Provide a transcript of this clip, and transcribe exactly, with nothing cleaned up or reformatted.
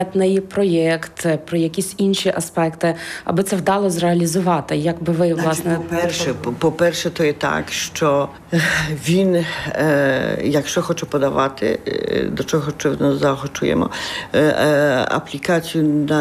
проєкт, про якісь інші аспекти, аби це вдало зреалізувати? Як би ви, власне... По-перше, по-перше, то є так, що він, якщо хоче подавати, до чого очевидно захочуємо, аплікацію на